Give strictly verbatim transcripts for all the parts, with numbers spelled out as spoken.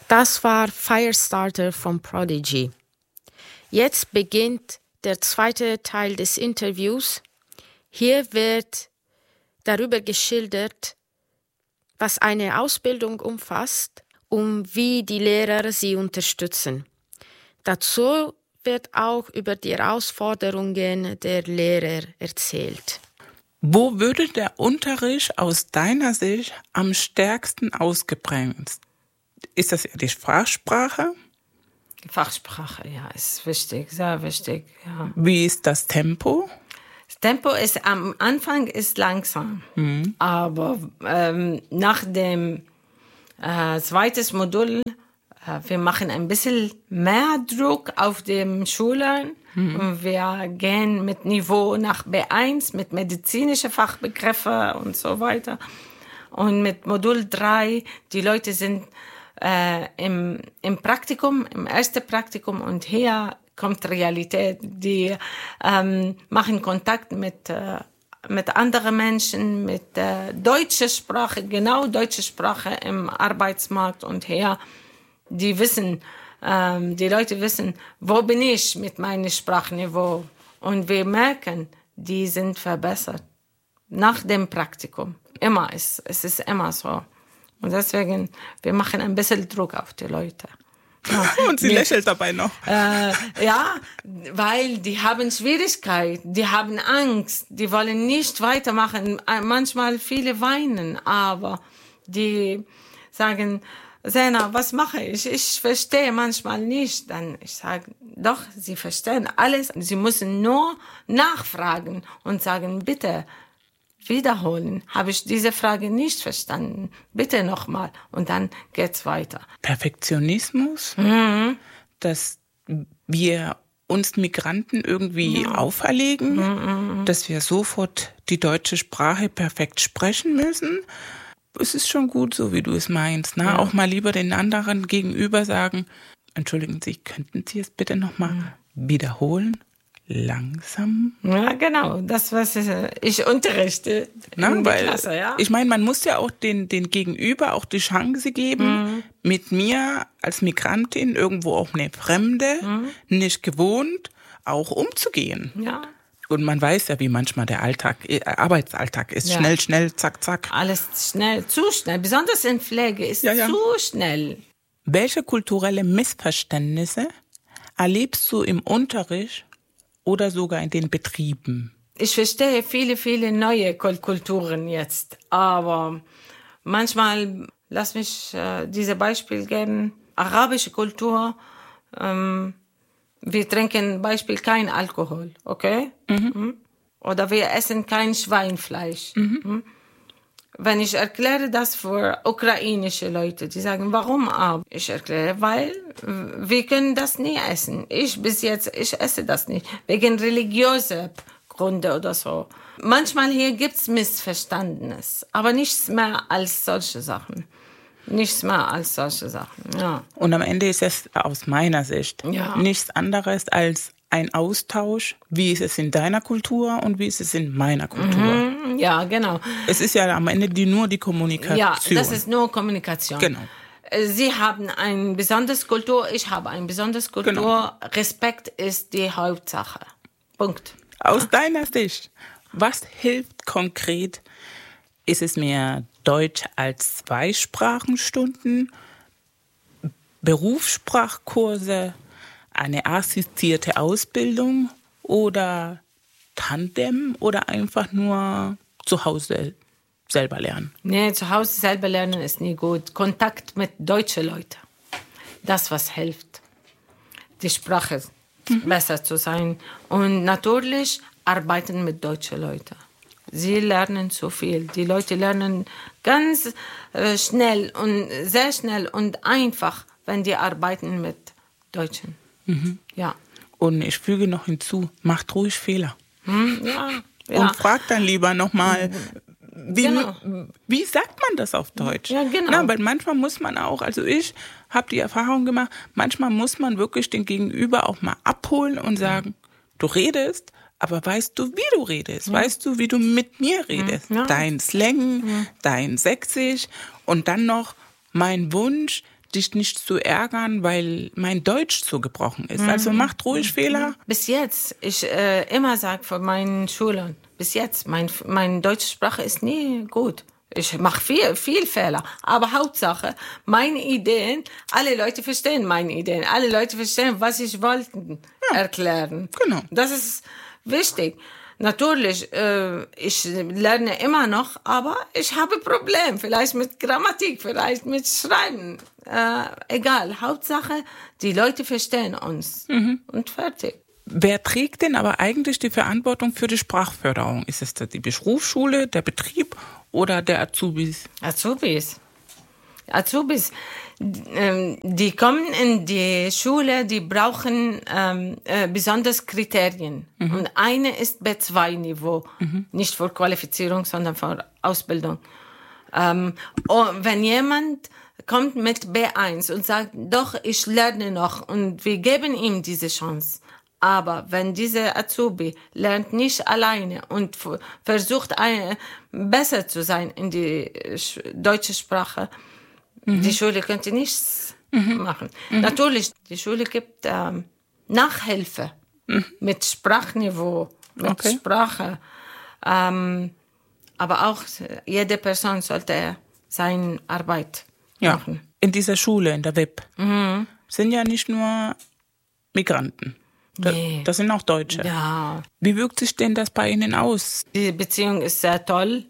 Das war Firestarter von Prodigy. Jetzt beginnt der zweite Teil des Interviews. Hier wird darüber geschildert, was eine Ausbildung umfasst und wie die Lehrer sie unterstützen. Dazu wird auch über die Herausforderungen der Lehrer erzählt. Wo würde der Unterricht aus deiner Sicht am stärksten ausgeprägt? Ist das eher die Fachsprache? Die Fachsprache, ja, ist wichtig, sehr wichtig. Ja. Wie ist das Tempo? Das Tempo ist am Anfang ist langsam, mhm. aber ähm, nach dem äh, zweiten Modul, äh, wir machen ein bisschen mehr Druck auf den Schülern. Mhm. Und wir gehen mit Niveau nach B eins, mit medizinischen Fachbegriffen und so weiter. Und mit Modul drei, die Leute sind äh, im, im Praktikum, im ersten Praktikum, und hier kommt Realität. Die ähm, machen Kontakt mit, äh, mit anderen Menschen, mit äh, deutscher Sprache, genau deutsche Sprache im Arbeitsmarkt. Und hier, die wissen, ähm, die Leute wissen, wo bin ich mit meinem Sprachniveau. Und wir merken, die sind verbessert. Nach dem Praktikum. Immer, es, es ist immer so. Und deswegen, wir machen ein bisschen Druck auf die Leute. Ja. Und sie Mit, lächelt dabei noch. Äh, ja, weil die haben Schwierigkeiten, die haben Angst, die wollen nicht weitermachen. Manchmal viele weinen, aber die sagen, Sena, was mache ich? Ich verstehe manchmal nicht. Dann ich sage, doch, sie verstehen alles. Sie müssen nur nachfragen und sagen, bitte, wiederholen. Habe ich diese Frage nicht verstanden? Bitte nochmal. Und dann geht's weiter. Perfektionismus, Mhm. dass wir uns Migranten irgendwie Ja. auferlegen, Mhm. dass wir sofort die deutsche Sprache perfekt sprechen müssen. Es ist schon gut, so wie du es meinst. Ne? Ja. Auch mal lieber den anderen gegenüber sagen, entschuldigen Sie, könnten Sie es bitte nochmal mhm. wiederholen? Langsam. Ja, genau. Das, was ich unterrichte Na, in der weil, Klasse, ja. Ich meine, man muss ja auch den, den Gegenüber auch die Chance geben, mhm. mit mir als Migrantin, irgendwo auch eine Fremde, mhm. nicht gewohnt, auch umzugehen. Ja. Und man weiß ja, wie manchmal der Alltag, äh, Arbeitsalltag ist. Ja. Schnell, schnell, zack, zack. Alles schnell, zu schnell. Besonders in Pflege ist ja, ja. zu schnell. Welche kulturelle Missverständnisse erlebst du im Unterricht oder sogar in den Betrieben? Ich verstehe viele, viele neue Kulturen jetzt. Aber manchmal, lass mich äh, diese Beispiel geben. Arabische Kultur, ähm, wir trinken Beispiel kein Alkohol, okay? Mhm. Oder wir essen kein Schweinfleisch. Mhm. Wenn ich erkläre das für ukrainische Leute, die sagen, warum aber? Ich erkläre, weil wir können das nie essen. Ich bis jetzt, ich esse das nicht. Wegen religiöser Gründe oder so. Manchmal hier gibt's Missverständnis, aber nichts mehr als solche Sachen. Nichts mehr als solche Sachen, ja. Und am Ende ist es aus meiner Sicht ja. nichts anderes als ein Austausch, wie ist es in deiner Kultur und wie ist es in meiner Kultur. Mhm, ja, genau. Es ist ja am Ende die, nur die Kommunikation. Ja, das ist nur Kommunikation. Genau. Sie haben eine besondere Kultur, ich habe eine besondere Kultur. Genau. Respekt ist die Hauptsache. Punkt. Aus ja. deiner Sicht, was hilft konkret? Ist es mehr Deutsch als Zweisprachenstunden, Berufssprachkurse, eine assistierte Ausbildung oder Tandem oder einfach nur zu Hause selber lernen? Nee, zu Hause selber lernen ist nie gut. Kontakt mit deutschen Leuten, das was hilft, die Sprache mhm. besser zu sein. Und natürlich arbeiten mit deutschen Leuten. Sie lernen so viel. Die Leute lernen ganz äh, schnell und sehr schnell und einfach, wenn die arbeiten mit Deutschen. Mhm. Ja. Und ich füge noch hinzu, macht ruhig Fehler. Hm, ja, ja. Und fragt dann lieber nochmal, wie, genau. wie sagt man das auf Deutsch? Ja, genau. Na, weil manchmal muss man auch, also ich habe die Erfahrung gemacht, manchmal muss man wirklich den Gegenüber auch mal abholen und sagen, du redest, aber weißt du, wie du redest? Ja. Weißt du, wie du mit mir redest? Ja. Dein Slang, ja. dein Sächsisch und dann noch mein Wunsch, dich nicht zu ärgern, weil mein Deutsch so gebrochen ist. Mhm. Also macht ruhig Fehler. Bis jetzt, ich äh, immer sage von meinen Schülern, bis jetzt, mein, meine deutsche Sprache ist nie gut. Ich mache viel, viel Fehler. Aber Hauptsache, meine Ideen, alle Leute verstehen meine Ideen. Alle Leute verstehen, was ich wollte ja. erklären. Genau. Das ist wichtig. Natürlich, äh, ich lerne immer noch, aber ich habe Probleme. Vielleicht mit Grammatik, vielleicht mit Schreiben. Äh, egal, Hauptsache, die Leute verstehen uns. Mhm. Und fertig. Wer trägt denn aber eigentlich die Verantwortung für die Sprachförderung? Ist es die Berufsschule, der Betrieb oder der Azubis? Azubis. Azubis, die kommen in die Schule, die brauchen ähm, äh, besonders Kriterien. Mhm. Und eine ist B zwei Niveau, mhm. nicht für Qualifizierung, sondern für Ausbildung. Ähm, und wenn jemand kommt mit B eins und sagt, doch, ich lerne noch und wir geben ihm diese Chance. Aber wenn dieser Azubi lernt nicht alleine und f- versucht, eine, besser zu sein in die sch- deutsche Sprache, mhm. die Schule könnte nichts mhm. machen. Mhm. Natürlich, die Schule gibt ähm, Nachhilfe mhm. mit Sprachniveau, mit okay. Sprache. Ähm, aber auch jede Person sollte seine Arbeit ja. machen. In dieser Schule, in der W I P, mhm. sind ja nicht nur Migranten. Da, nee. Das sind auch Deutsche. Ja. Wie wirkt sich denn das bei Ihnen aus? Die Beziehung ist sehr toll.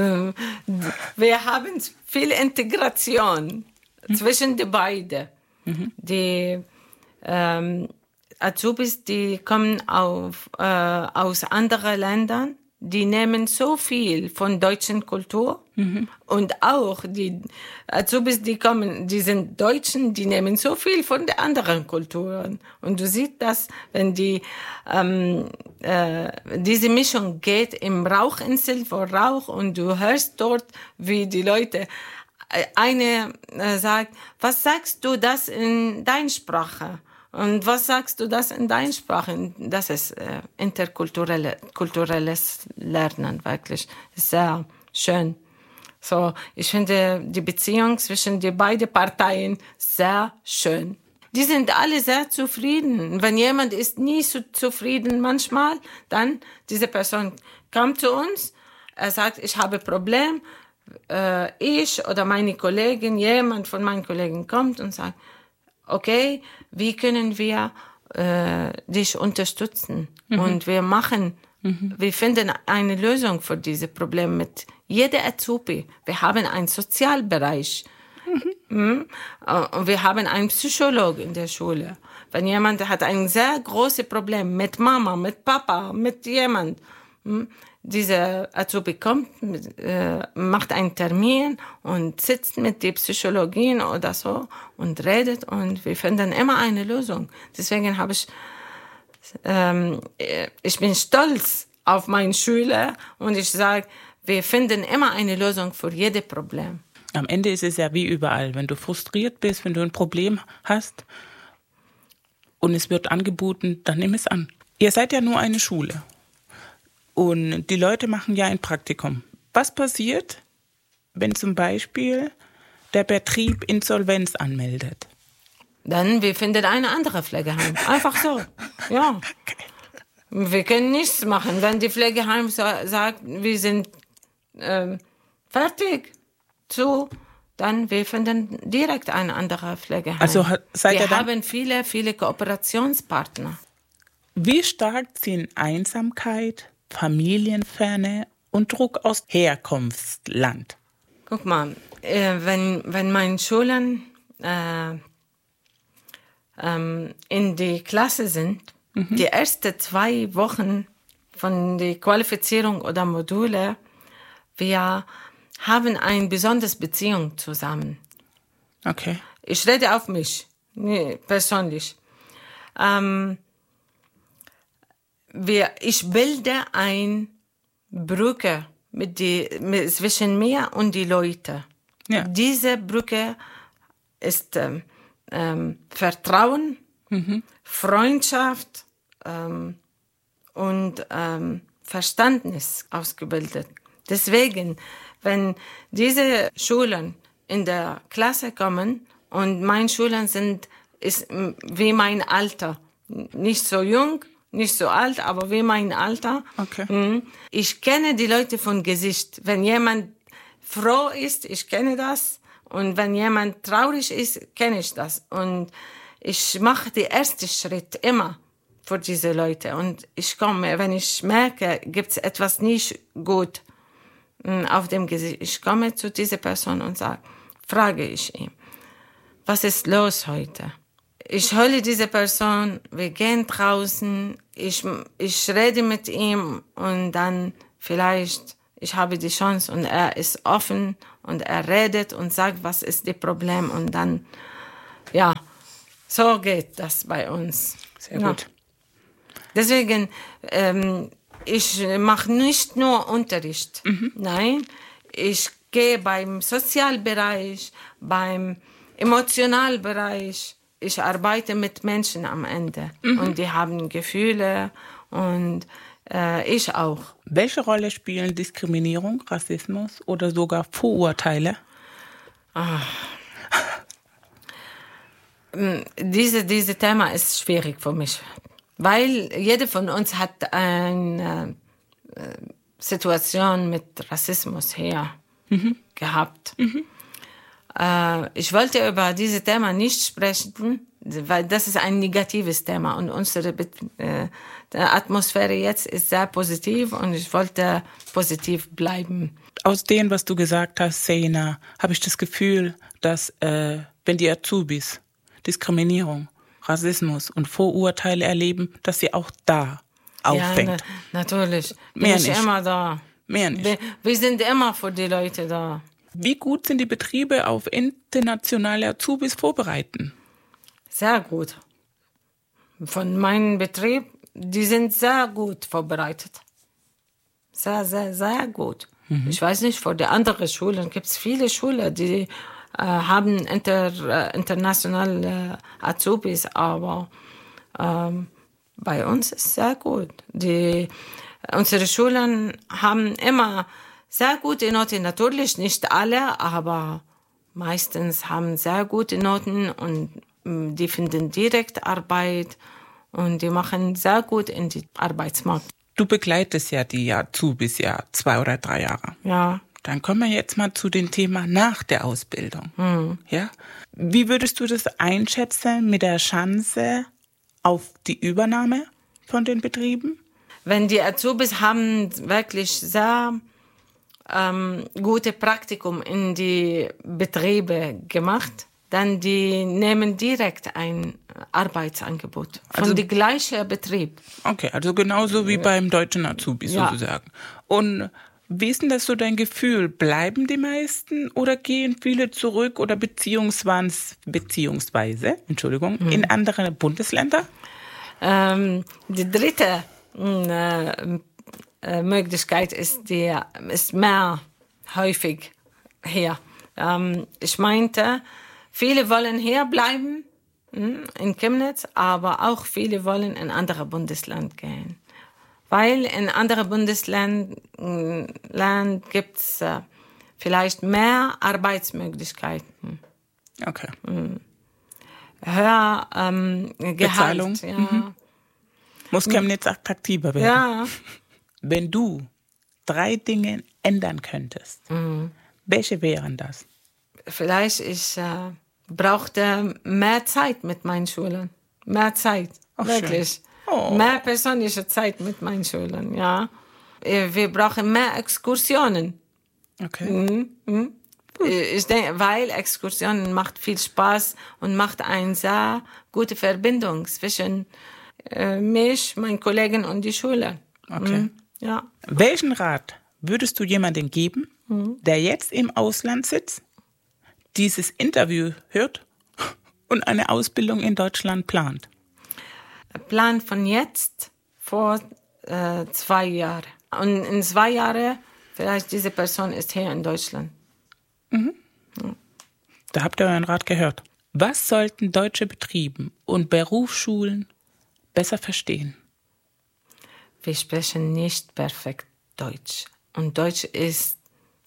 Wir haben viel Integration mhm. zwischen den beiden. Mhm. Die ähm, Azubis, die kommen auf, äh, aus anderen Ländern, die nehmen so viel von deutschen Kultur. Mhm. Und auch die Azubis, die kommen, die sind Deutschen, die nehmen so viel von den anderen Kulturen. Und du siehst das, wenn die ähm, äh, diese Mischung geht im Rauchinsel vor Rauch und du hörst dort, wie die Leute, eine äh, sagt, was sagst du das in deiner Sprache? Und was sagst du das in deiner Sprache? Das ist äh, interkulturelle, kulturelles Lernen, wirklich. Sehr schön. So, ich finde die Beziehung zwischen den beiden Parteien sehr schön. Die sind alle sehr zufrieden. Wenn jemand ist nie so zufrieden manchmal, dann diese Person kommt zu uns, er sagt, ich habe ein Problem. Äh, ich oder meine Kollegin, jemand von meinen Kollegen kommt und sagt, okay, wie können wir äh, dich unterstützen? Mhm. Und wir machen, mhm. wir finden eine Lösung für diese Probleme mit jeder Azubi. Wir haben einen Sozialbereich. Mhm. Und wir haben einen Psychologen in der Schule. Wenn jemand hat ein sehr großes Problem mit Mama, mit Papa, mit jemand, dieser Azubi kommt, äh, macht einen Termin und sitzt mit der Psychologin oder so und redet und wir finden immer eine Lösung. Deswegen habe ich, ähm, ich bin stolz auf meine Schüler und ich sage, wir finden immer eine Lösung für jedes Problem. Am Ende ist es ja wie überall, wenn du frustriert bist, wenn du ein Problem hast und es wird angeboten, dann nimm es an. Ihr seid ja nur eine Schule. Und die Leute machen ja ein Praktikum. Was passiert, wenn zum Beispiel der Betrieb Insolvenz anmeldet? Dann wir finden eine andere Pflegeheim. Einfach so. Ja. Okay. Wir können nichts machen. Wenn die Pflegeheim sa- sagt, wir sind äh, fertig zu, dann wir finden direkt eine andere Pflegeheim. Also seid wir ihr dann haben viele, viele Kooperationspartner. Wie stark ziehen Einsamkeit, Familienferne und Druck aus Herkunftsland? Guck mal, äh, wenn, wenn meine Schüler äh, ähm, in die Klasse sind, mhm. die ersten zwei Wochen von der Qualifizierung oder Module, wir haben eine besondere Beziehung zusammen. Okay. Ich rede auf mich, nee, persönlich. Ähm, Wir, ich bilde eine Brücke mit die, mit, zwischen mir und die Leute. Ja. Diese Brücke ist ähm, ähm, Vertrauen, mhm. Freundschaft ähm, und ähm, Verständnis ausgebildet. Deswegen, wenn diese Schulen in der Klasse kommen Und meine Schüler sind ist wie mein Alter. Nicht so jung, nicht so alt, aber wie mein Alter. Okay. Ich kenne die Leute von Gesicht. Wenn jemand froh ist, ich kenne das. Und wenn jemand traurig ist, kenne ich das. Und ich mache den ersten Schritt immer für diese Leute. Und ich komme, wenn ich merke, gibt es etwas nicht gut auf dem Gesicht, ich komme zu dieser Person und sage, frage ich ihn, was ist los heute? Ich hole diese Person, wir gehen draußen, ich, ich rede mit ihm und dann vielleicht, ich habe die Chance und er ist offen und er redet und sagt, was ist das Problem und dann, ja, so geht das bei uns. Sehr ja. gut. Deswegen, ähm, ich mache nicht nur Unterricht, mhm. nein, ich gehe beim Sozialbereich, beim Emotionalbereich, ich arbeite mit Menschen am Ende mhm. und die haben Gefühle und äh, ich auch. Welche Rolle spielen Diskriminierung, Rassismus oder sogar Vorurteile? Ach. Diese, dieses Thema ist schwierig für mich, weil jeder von uns hat eine äh, Situation mit Rassismus hier mhm. gehabt. Mhm. Äh, ich wollte über dieses Thema nicht sprechen, weil das ist ein negatives Thema und unsere äh, Atmosphäre jetzt ist sehr positiv und ich wollte positiv bleiben. Aus dem, was du gesagt hast, Sena, habe ich das Gefühl, dass äh, wenn die Azubis Diskriminierung, Rassismus und Vorurteile erleben, dass sie auch da auffängt. Ja, na, natürlich. Mehr Bin ich nicht. immer da. Mehr nicht. Wir, wir sind immer für die Leute da. Wie gut sind die Betriebe auf internationale Azubis vorbereiten? Sehr gut. Von meinem Betrieb, die sind sehr gut vorbereitet. Sehr, sehr, sehr gut. Mhm. Ich weiß nicht, für die anderen Schulen gibt es viele Schulen, die äh, haben inter, äh, internationale Azubis, aber ähm, bei uns ist es sehr gut. Die, unsere Schulen haben immer sehr gute Noten, natürlich nicht alle, aber meistens haben sehr gute Noten und mh, die finden direkt Arbeit und die machen sehr gut in den Arbeitsmarkt. Du begleitest ja die Azubis ja zwei oder drei Jahre. Ja. Dann kommen wir jetzt mal zu dem Thema nach der Ausbildung. Mhm. Ja? Wie würdest du das einschätzen mit der Chance auf die Übernahme von den Betrieben? Wenn die Azubis haben wirklich sehr ähm, gute Praktikum in die Betriebe gemacht, dann die nehmen direkt ein Arbeitsangebot von Also, dem gleichen Betrieb. Okay, also genauso wie beim deutschen Azubis Ja. sozusagen. Und wie ist denn das so dein Gefühl? Bleiben die meisten oder gehen viele zurück oder beziehungsweise, beziehungsweise Entschuldigung, mhm. in andere Bundesländer? Ähm, die dritte äh, äh, Möglichkeit ist, die ist mehr häufig hier. Ähm, ich meinte, viele wollen hier bleiben mh, in Chemnitz, aber auch viele wollen in andere Bundesland gehen. Weil in anderen Bundesländern gibt es äh, vielleicht mehr Arbeitsmöglichkeiten. Okay. Höher ähm, Gehalt. Bezahlung. Ja. Mhm. Muss Chemnitz attraktiver werden. Ja. Wenn du drei Dinge ändern könntest, mhm. welche wären das? Vielleicht ich äh, brauchte mehr Zeit mit meinen Schülern. Mehr Zeit, Ach, wirklich. Schön. Oh. Mehr persönliche Zeit mit meinen Schülern, ja. Wir brauchen mehr Exkursionen. Okay. Mhm. Mhm. Ich denke, weil Exkursionen macht viel Spaß und macht eine sehr gute Verbindung zwischen äh, mich, meinen Kollegen und die Schüler. Okay. Mhm. Ja. Welchen Rat würdest du jemandem geben, mhm. der jetzt im Ausland sitzt, dieses Interview hört und eine Ausbildung in Deutschland plant? Plan von jetzt vor äh, zwei Jahren. Und in zwei Jahren, vielleicht diese Person ist hier in Deutschland. Mhm. Ja. Da habt ihr euren Rat gehört. Was sollten deutsche Betriebe und Berufsschulen besser verstehen? Wir sprechen nicht perfekt Deutsch. Und Deutsch ist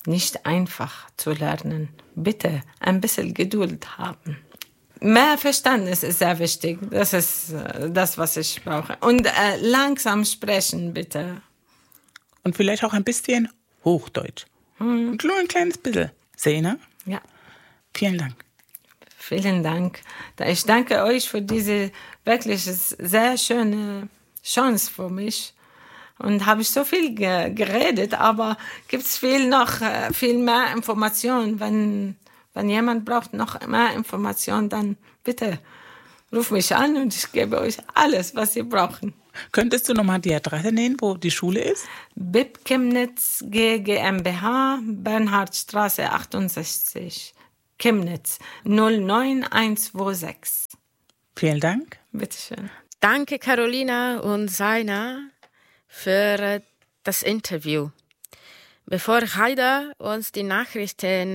nicht einfach zu lernen. Bitte ein bisschen Geduld haben. Mehr Verständnis ist sehr wichtig. Das ist das, was ich brauche. Und äh, langsam sprechen, bitte. Und vielleicht auch ein bisschen Hochdeutsch. Hm. Nur ein kleines bisschen. Sena? Ja. Vielen Dank. Vielen Dank. Ich danke euch für diese wirklich sehr schöne Chance für mich. Und habe ich so viel ge- geredet, aber gibt es viel noch, äh, viel mehr Informationen. Wenn, wenn jemand braucht noch mehr Informationen, dann bitte ruf mich an und ich gebe euch alles, was ihr braucht. Könntest du nochmal die Adresse nennen, wo die Schule ist? B I P Chemnitz G GmbH, Bernhardstraße achtundsechzig, Chemnitz null neun eins zwei sechs. Vielen Dank. Bitteschön. Danke Carolina und Sena für das Interview. Bevor Haida uns die Nachrichten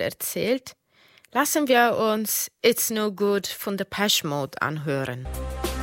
weitererzählt, lassen wir uns It's No Good von Depeche Mode anhören.